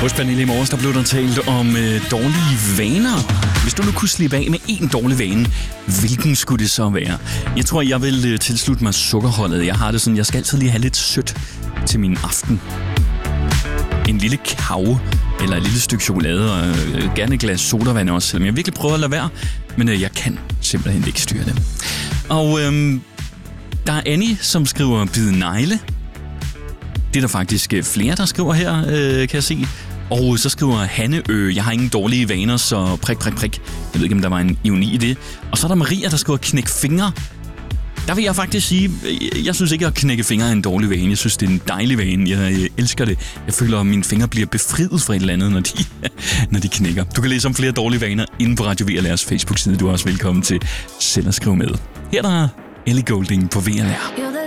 Hos Pernille i morges, der blev der talt om dårlige vaner. Hvis du nu kunne slippe af med en dårlig vane, hvilken skulle det så være? Jeg tror, jeg vil tilslutte mig sukkerholdet. Jeg har det sådan, jeg skal altid lige have lidt sødt til min aften. En lille kage eller et lille stykke chokolade og gerne et glas sodavand også, selvom jeg virkelig prøver at lade være, men jeg kan simpelthen ikke styre det. Og der er Annie, som skriver bide negle. Det er der faktisk flere, der skriver her, kan jeg se. Og så skriver Hanne, jeg har ingen dårlige vaner, så prik. Jeg ved ikke, om der var en ironi i det. Og så er der Maria, der skriver knæk fingre. Der vil jeg faktisk sige, jeg synes ikke, at knække fingre er en dårlig vane. Jeg synes, det er en dejlig vane. Jeg elsker det. Jeg føler, at mine fingre bliver befriet fra et eller andet, når de knækker. Du kan læse om flere dårlige vaner inde på Radio VLR's Facebook-side. Du er også velkommen til selv at skrive med. Her der er Ellie Goulding på VLR.